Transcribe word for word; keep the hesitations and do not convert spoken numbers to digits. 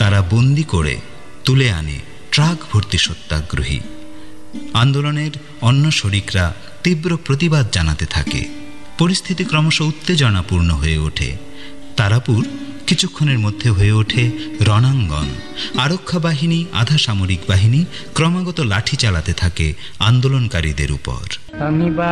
তারা বন্দি করে তুলে আনে ট্রাক ভর্তি সত্যাগ্রহী। আন্দোলনের অন্য শরিকরা তীব্র প্রতিবাদ জানাতে থাকে। পরিস্থিতি ক্রমশ উত্তেজনাপূর্ণ হয়ে ওঠে। তারাপুর কিছুক্ষণের মধ্যে হয়ে ওঠে রণাঙ্গন। আরক্ষা বাহিনী, আধা সামরিক বাহিনী ক্রমাগত লাঠি চালাতে থাকে আন্দোলনকারীদের উপর।